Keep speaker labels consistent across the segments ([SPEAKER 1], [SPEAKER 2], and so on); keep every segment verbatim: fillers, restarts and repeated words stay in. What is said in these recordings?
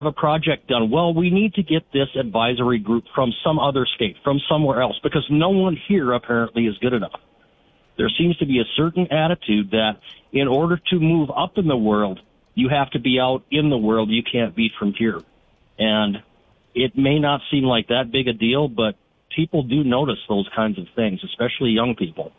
[SPEAKER 1] a project done. Well, we need to get this advisory group from some other state, from somewhere else, because no one here apparently is good enough. There seems to be a certain attitude that in order to move up in the world, you have to be out in the world. You can't be from here. And it may not seem like that big a deal, but people do notice those kinds of things, especially young people.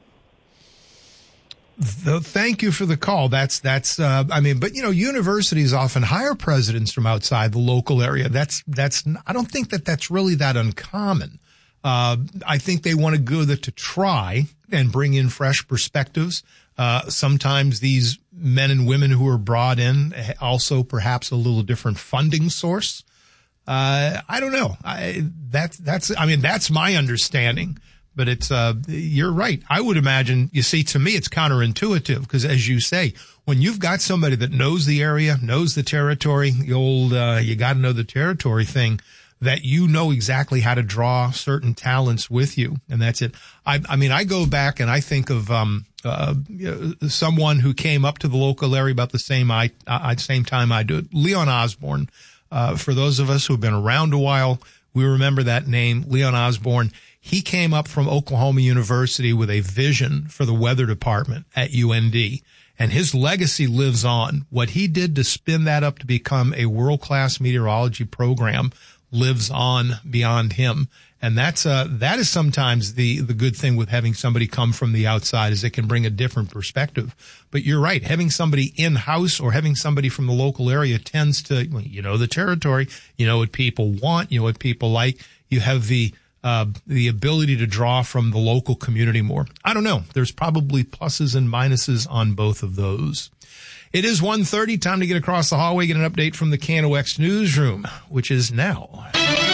[SPEAKER 2] The, thank you for the call. That's, that's, uh, I mean, but you know, universities often hire presidents from outside the local area. That's, that's, I don't think that that's really that uncommon. Uh, I think they want to go there to try and bring in fresh perspectives. Uh, sometimes these men and women who are brought in also perhaps a little different funding source. Uh, I don't know. I, that's, that's, I mean, that's my understanding. But it's, uh, you're right. I would imagine, you see, to me, it's counterintuitive because as you say, when you've got somebody that knows the area, knows the territory, the old, uh, you got to know the territory thing, that you know exactly how to draw certain talents with you. And that's it. I, I mean, I go back and I think of, um, uh, someone who came up to the local area about the same, I, uh, same time I do. Leon Osborne. Uh, for those of us who've been around a while, we remember that name, Leon Osborne. He came up from Oklahoma University with a vision for the weather department at U N D, and his legacy lives on. What he did to spin that up to become a world-class meteorology program lives on beyond him. And that's, uh, that is sometimes the, the good thing with having somebody come from the outside is it can bring a different perspective. But you're right. Having somebody in-house or having somebody from the local area tends to, you know, the territory, you know what people want, you know what people like. You have the, Uh, the ability to draw from the local community more. I don't know. There's probably pluses and minuses on both of those. It is one thirty. Time to get across the hallway, get an update from the K N O X newsroom, which is now.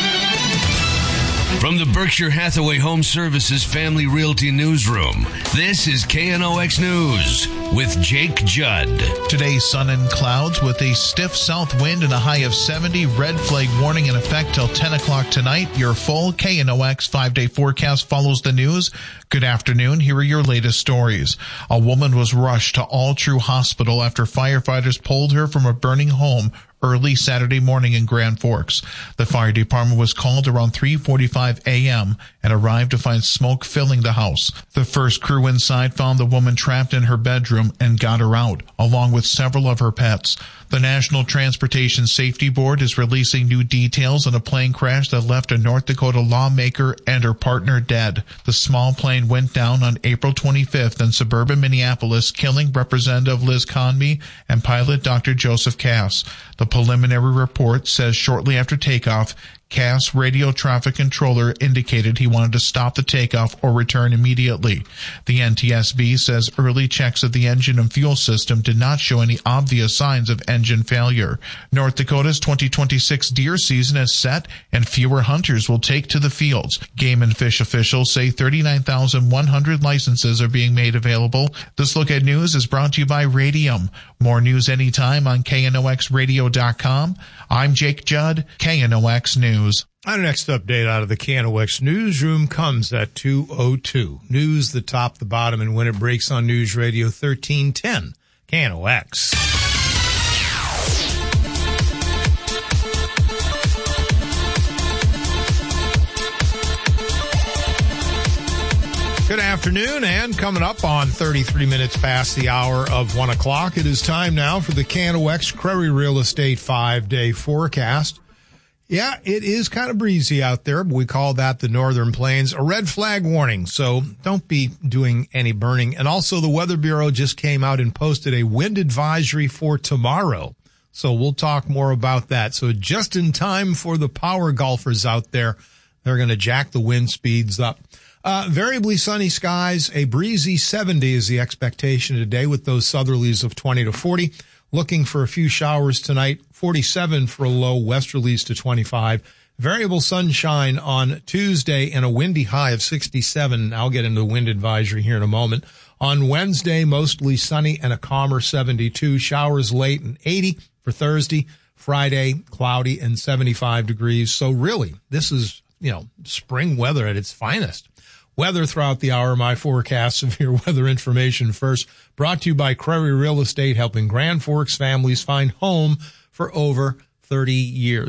[SPEAKER 3] From the Berkshire Hathaway Home Services Family Realty Newsroom, this is K N O X News with Jake Judd.
[SPEAKER 4] Today, sun and clouds with a stiff south wind and a high of seventy. Red flag warning in effect till ten o'clock tonight. Your full K N O X five-day forecast follows the news. Good afternoon. Here are your latest stories. A woman was rushed to All True Hospital after firefighters pulled her from a burning home early Saturday morning in Grand Forks. The fire department was called around three forty-five a.m. and arrived to find smoke filling the house. The first crew inside found the woman trapped in her bedroom and got her out, along with several of her pets. The National Transportation Safety Board is releasing new details on a plane crash that left a North Dakota lawmaker and her partner dead. The small plane went down on April twenty-fifth in suburban Minneapolis, killing Representative Liz Conmee and pilot Doctor Joseph Cass. The preliminary report says shortly after takeoff, Cass radio traffic controller indicated he wanted to stop the takeoff or return immediately. The N T S B says early checks of the engine and fuel system did not show any obvious signs of engine failure. North Dakota's twenty twenty-six deer season is set and fewer hunters will take to the fields. Game and Fish officials say thirty-nine thousand one hundred licenses are being made available. This Look at News is brought to you by Radium. More news anytime on K N O X radio dot com. I'm Jake Judd, K N O X News.
[SPEAKER 2] Our next update out of the K N O X newsroom comes at two oh two. News, the top, the bottom, and when it breaks on News Radio thirteen ten. K N O X. Good afternoon, and coming up on thirty-three minutes past the hour of one o'clock, it is time now for the K N O X Crowry Real Estate five-day forecast. Yeah, it is kind of breezy out there, but we call that the Northern Plains. A red flag warning, so don't be doing any burning. And also the Weather Bureau just came out and posted a wind advisory for tomorrow. So we'll talk more about that. So just in time for the power golfers out there, they're going to jack the wind speeds up. Uh, variably sunny skies, a breezy seventy is the expectation today with those southerlies of twenty to forty. Looking for a few showers tonight, forty-seven for a low, westerlies to twenty-five. Variable sunshine on Tuesday and a windy high of sixty-seven. I'll get into the wind advisory here in a moment. On Wednesday, mostly sunny and a calmer seventy-two. Showers late and eighty for Thursday. Friday, cloudy and seventy-five degrees. So really, this is, you know, spring weather at its finest. Weather throughout the hour, my forecast, severe weather information first, brought to you by Crowry Real Estate, helping Grand Forks families find home for over thirty years.